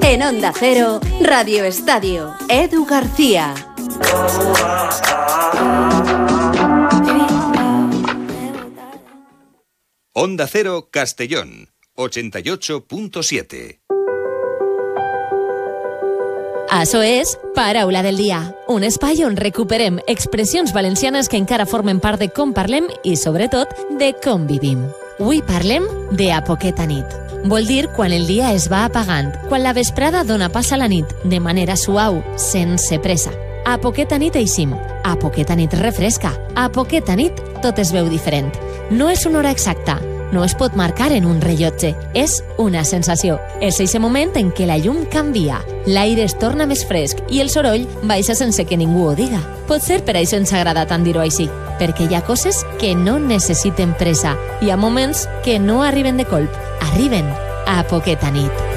En Onda Cero, Radio Estadio, Edu García. Onda Cero, Castellón, 88.7. Això és Paraula del Dia, un espai on recuperem expressions valencianes que encara formen part de com parlem i, sobretot, de com vivim. Avui parlem de a poqueta nit. Vol dir quan el dia es va apagant, quan la vesprada dona pas a la nit, de manera suau, sense pressa. A poqueta nit eixim, a poqueta nit refresca, a poqueta nit tot es veu diferent. No és una hora exacta, no es pot marcar en un rellotge, és una sensació. És eixe moment en què la llum canvia, l'aire es torna més fresc i el soroll baixa sense que ningú ho diga. Potser per això ens agrada tant dir-ho així, perquè hi ha coses que no necessiten pressa, hi ha moments que no arriben de colp, arriben a poqueta nit.